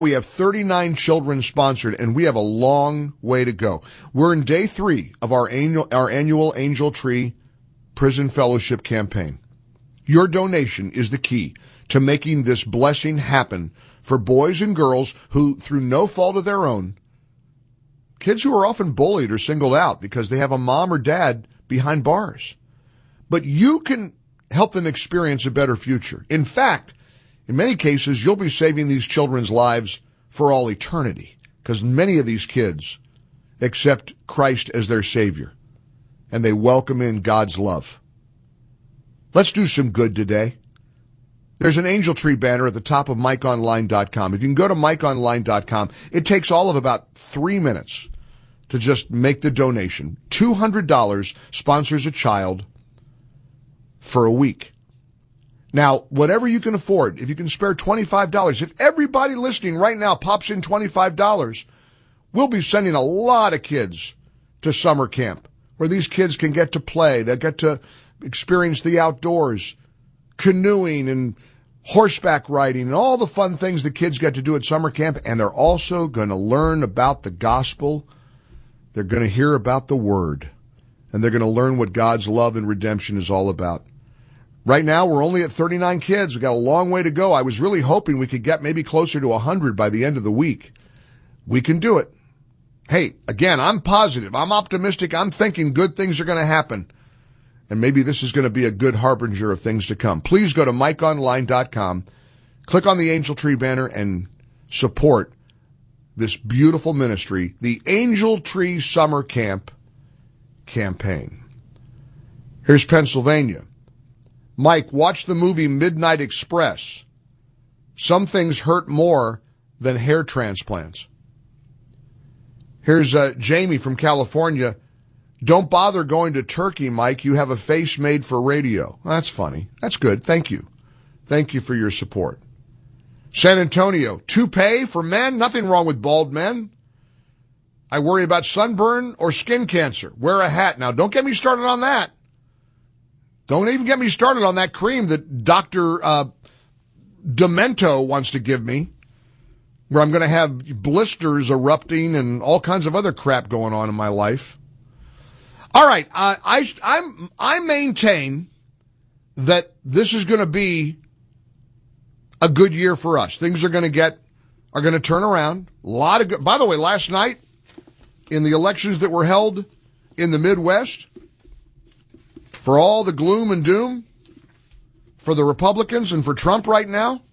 We have 39 children sponsored, and we have a long way to go. We're in day 3 of our annual Angel Tree Prison Fellowship campaign. Your donation is the key to making this blessing happen for boys and girls who, through no fault of their own, kids who are often bullied or singled out because they have a mom or dad behind bars. But you can help them experience a better future. In fact, in many cases, you'll be saving these children's lives for all eternity, because many of these kids accept Christ as their Savior, and they welcome in God's love. Let's do some good today. There's an Angel Tree banner at the top of MikeOnline.com. If you can go to MikeOnline.com, it takes all of about 3 minutes to just make the donation. $200 sponsors a child for a week. Now, whatever you can afford, if you can spare $25, if everybody listening right now pops in $25, we'll be sending a lot of kids to summer camp where these kids can get to play. They'll get to experience the outdoors, canoeing and horseback riding and all the fun things the kids get to do at summer camp. And they're also going to learn about the gospel. They're going to hear about the word, and they're going to learn what God's love and redemption is all about. Right now, we're only at 39 kids. We've got a long way to go. I was really hoping we could get maybe closer to 100 by the end of the week. We can do it. Hey, again, I'm positive. I'm optimistic. I'm thinking good things are going to happen. And maybe this is going to be a good harbinger of things to come. Please go to MikeOnline.com, click on the Angel Tree banner, and support this beautiful ministry, the Angel Tree Summer Camp campaign. Here's Pennsylvania. Mike, watch the movie Midnight Express. Some things hurt more than hair transplants. Here's Jamie from California. Don't bother going to Turkey, Mike. You have a face made for radio. Well, that's funny. That's good. Thank you. Thank you for your support. San Antonio, toupee for men? Nothing wrong with bald men. I worry about sunburn or skin cancer. Wear a hat. Now, don't get me started on that. Don't even get me started on that cream that Dr. Demento wants to give me, where I'm going to have blisters erupting and all kinds of other crap going on in my life. All right, I maintain that this is going to be a good year for us. Things are going to turn around. A lot of good. By the way, last night in the elections that were held in the Midwest, for all the gloom and doom for the Republicans and for Trump right now,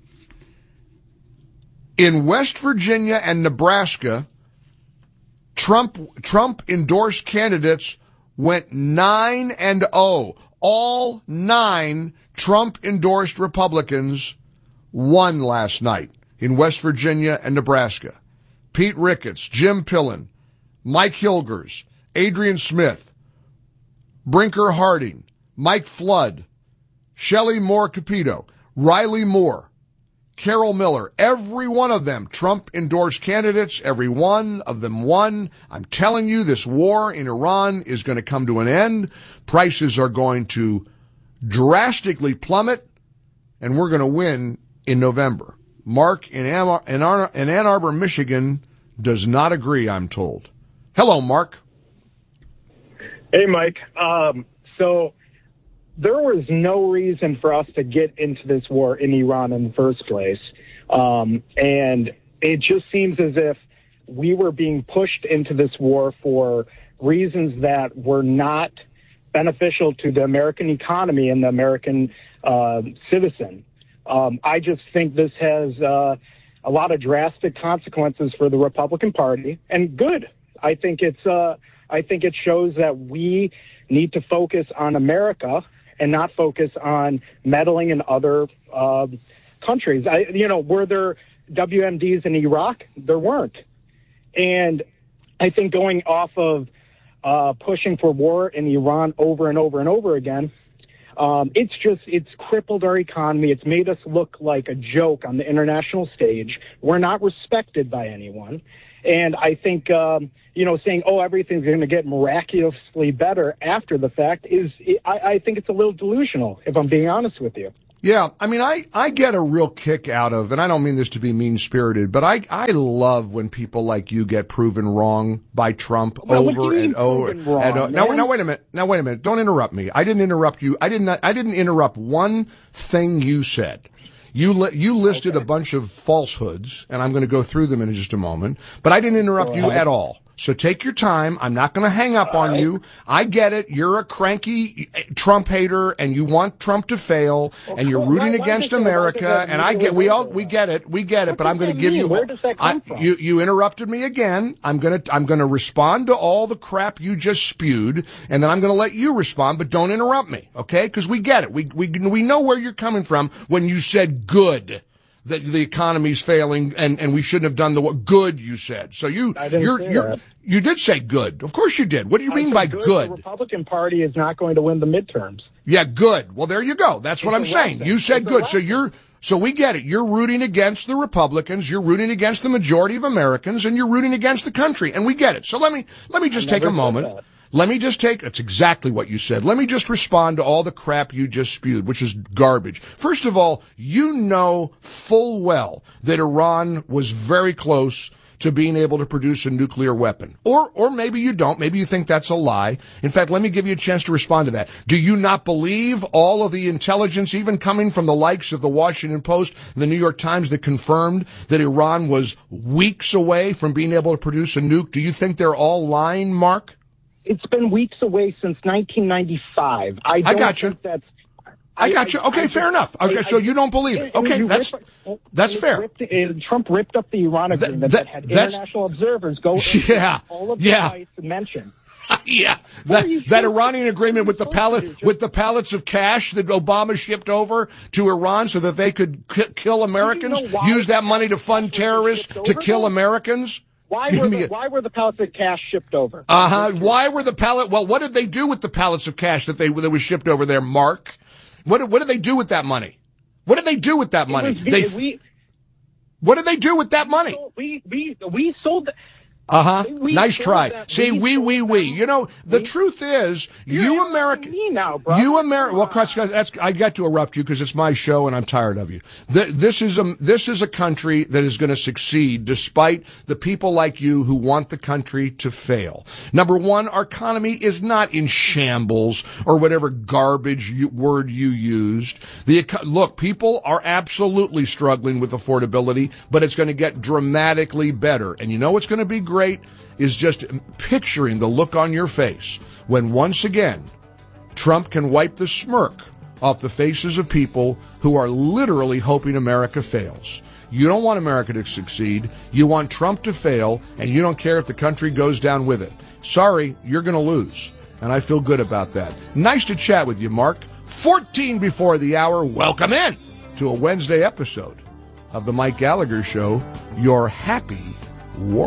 in West Virginia and Nebraska, Trump endorsed candidates went 9-0. All 9 Trump endorsed Republicans won last night in West Virginia and Nebraska. Pete Ricketts, Jim Pillen, Mike Hilgers, Adrian Smith, Brinker Harding, Mike Flood, Shelley Moore Capito, Riley Moore, Carol Miller, every one of them Trump-endorsed candidates, every one of them won. I'm telling you, this war in Iran is going to come to an end. Prices are going to drastically plummet, and we're going to win in November. Mark in Ann Arbor, Michigan, does not agree, I'm told. Hello, Mark. Hey, Mike. So there was no reason for us to get into this war in Iran in the first place. And it just seems as if we were being pushed into this war for reasons that were not beneficial to the American economy and the American citizen. I just think this has a lot of drastic consequences for the Republican Party, and good. I think it shows that we need to focus on America and not focus on meddling in other countries. Were there WMDs in Iraq? There weren't. And I think going off of pushing for war in Iran over and over and over again, it's crippled our economy. It's made us look like a joke on the international stage. We're not respected by anyone. And I think, saying, oh, everything's going to get miraculously better after the fact I think it's a little delusional, if I'm being honest with you. Yeah, I mean, I get a real kick out of, and I don't mean this to be mean-spirited, but I love when people like you get proven wrong by Trump over and over. Now wait a minute. Don't interrupt me. I didn't interrupt you. I didn't interrupt one thing you said. You listed a bunch of falsehoods, and I'm going to go through them in just a moment, but I didn't interrupt you at all. So take your time. I'm not going to hang up on you. I get it. You're a cranky Trump hater and you want Trump to fail and you're rooting against America. And I get, we get it. But I'm going to give you, where does that come from? You interrupted me again. I'm going to respond to all the crap you just spewed and then I'm going to let you respond, but don't interrupt me. Okay? Cause we get it. We know where you're coming from when you said good. That the economy's failing and we shouldn't have done the good you said. So you did say good. Of course you did. What do you mean by good? The Republican Party is not going to win the midterms. Yeah, good. Well, there you go. That's what I'm saying. You said good. So we get it. You're rooting against the Republicans, you're rooting against the majority of Americans, and you're rooting against the country. And we get it. So let me just take a moment. That's exactly what you said. Let me just respond to all the crap you just spewed, which is garbage. First of all, you know full well that Iran was very close to being able to produce a nuclear weapon. Or maybe you don't. Maybe you think that's a lie. In fact, let me give you a chance to respond to that. Do you not believe all of the intelligence, even coming from the likes of the Washington Post, the New York Times, that confirmed that Iran was weeks away from being able to produce a nuke? Do you think they're all lying, Mark? It's been weeks away since 1995. I got you. I got you. Okay, fair enough. Okay, so you don't believe it. Okay, that's fair. Trump ripped up the Iran agreement that had international observers go into all of the sites mentioned. Yeah, that Iranian agreement with the pallets of cash that Obama shipped over to Iran so that they could kill Americans, use that money to fund terrorists to kill Americans. Why were the pallets of cash shipped over? Why were well, what did they do with the pallets of cash that was shipped over there, Mark? What did they do with that money? What did they do with that money? What did they do with that money? We sold. Nice try. See, we. You know, the truth is, you American. Well, I got to erupt you because it's my show and I'm tired of you. This is a country that is going to succeed despite the people like you who want the country to fail. Number one, our economy is not in shambles or whatever garbage word you used. Look, people are absolutely struggling with affordability, but it's going to get dramatically better. And you know what's going to be great is just picturing the look on your face when once again Trump can wipe the smirk off the faces of people who are literally hoping America fails. You don't want America to succeed. You want Trump to fail, and you don't care if the country goes down with it. Sorry, you're going to lose, and I feel good about that. Nice to chat with you, Mark. 14 before the hour. Welcome in to a Wednesday episode of the Mike Gallagher Show, your happy war.